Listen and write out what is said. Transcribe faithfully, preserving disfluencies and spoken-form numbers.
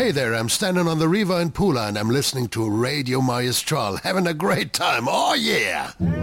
Hey there, I'm standing on the river in Pula and I'm listening to Radio Maestral, having a great time. Oh, yeah!